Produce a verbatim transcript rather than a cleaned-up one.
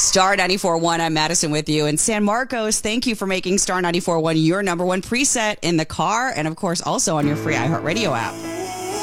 Star ninety-four point one, I'm Madison with you. And San Marcos, thank you for making Star ninety-four point one your number one preset in the car and, of course, also on your free iHeartRadio app.